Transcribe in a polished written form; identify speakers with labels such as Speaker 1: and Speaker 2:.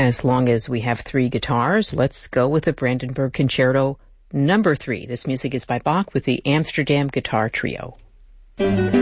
Speaker 1: as long as we have 3 guitars, let's go with the Brandenburg Concerto number 3. This music is by Bach with the Amsterdam Guitar Trio.